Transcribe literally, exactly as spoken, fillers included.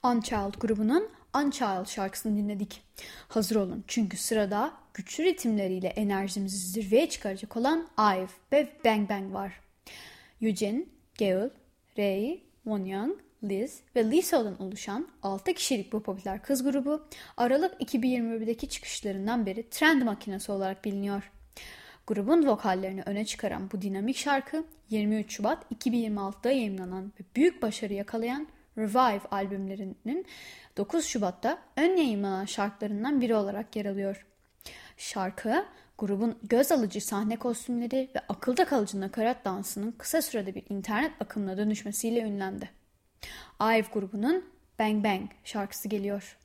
Unchild grubunun Unchild şarkısını dinledik. Hazır olun çünkü sırada güçlü ritimleriyle enerjimizi zirveye çıkaracak olan Ive ve Bang Bang var. Eugene, Gail, Ray, Wonyoung, Liz ve Lisa'dan oluşan altı kişilik bu popüler kız grubu Aralık iki bin yirmi birdeki çıkışlarından beri trend makinesi olarak biliniyor. Grubun vokallerini öne çıkaran bu dinamik şarkı yirmi üç Şubat iki bin yirmi altıda yayımlanan ve büyük başarı yakalayan Revive albümlerinin dokuz Şubat'ta ön yayımlanan şarkılarından biri olarak yer alıyor. Şarkı, grubun göz alıcı sahne kostümleri ve akılda kalıcı nakarat dansının kısa sürede bir internet akımına dönüşmesiyle ünlendi. Ive grubunun Bang Bang şarkısı geliyor.